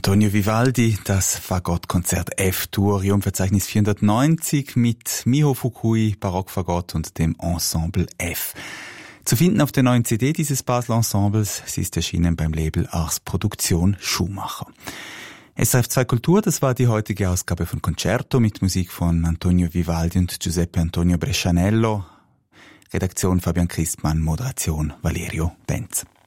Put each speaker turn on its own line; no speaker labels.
Antonio Vivaldi, das Fagottkonzert F-Dur, Verzeichnis 490 mit Miho Fukui, Barockfagott und dem Ensemble F. Zu finden auf der neuen CD dieses Basler Ensembles. Sie ist erschienen beim Label Ars Produktion Schumacher. SRF 2 Kultur, das war die heutige Ausgabe von Concerto mit Musik von Antonio Vivaldi und Giuseppe Antonio Brescianello. Redaktion Fabian Christmann, Moderation Valerio Benz.